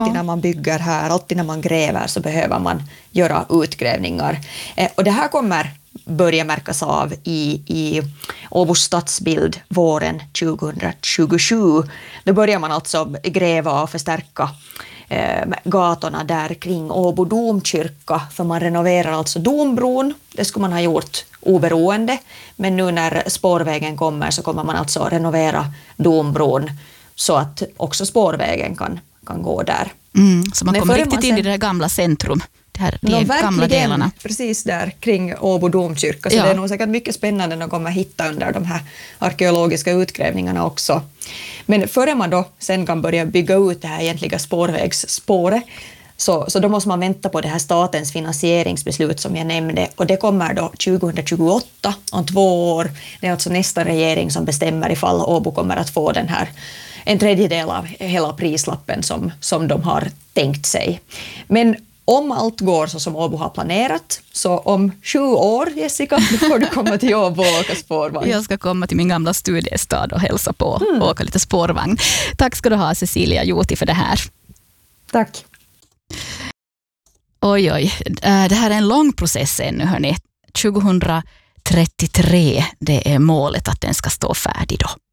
Alltid när man bygger här, alltid när man gräver så behöver man göra utgrävningar. Och det här kommer börja märkas av i Åbo stadsbild våren 2027. Då börjar man alltså gräva och förstärka gatorna där kring Åbo domkyrka, för man renoverar alltså Dombron. Det skulle man ha gjort oberoende, men nu när spårvägen kommer så kommer man alltså renovera Dombron så att också spårvägen kan gå där. Så man kommer riktigt in i det här gamla centrum, de gamla delarna. Precis där kring Åbo domkyrka, så det är nog säkert mycket spännande att komma hitta under de här arkeologiska utgrävningarna också. Men före man då sen kan börja bygga ut det här egentliga spårvägsspåret, så då måste man vänta på det här statens finansieringsbeslut som jag nämnde, och det kommer då 2028, om 2 år. Det är alltså nästa regering som bestämmer ifall Åbo kommer att få den här en tredjedel av hela prislappen som de har tänkt sig. Men om allt går så som Åbo har planerat, så om 7 år, Jessica, då får du komma till Åbo och åka spårvagn. Jag ska komma till min gamla studiestad och hälsa på och åka lite spårvagn. Tack ska du ha, Cecilia Joti, för det här. Tack. Oj, det här är en lång process ännu, hörni. 2033, det är målet att den ska stå färdig då.